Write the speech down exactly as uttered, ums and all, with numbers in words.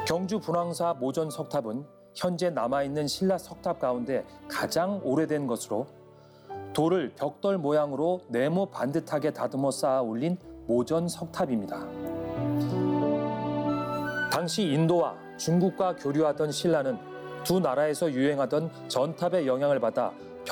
경주 분황사 모전 석탑은 현재 남아있는 신라 석탑 가운데 가장 오래된 것으로 돌을 벽돌 모양으로 네모 반듯하게 다듬어 쌓아 올린 모전 석탑입니다. 당시 인도와 중국과 교류하던 신라는 두 나라에서 유행하던 전탑의 영향을 받아